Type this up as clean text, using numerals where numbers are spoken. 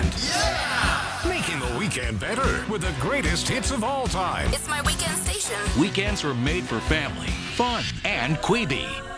weekend. Yeah! Making the weekend better with the greatest hits of all time. It's my weekend station. Weekends are made for family, fun, and Queeby.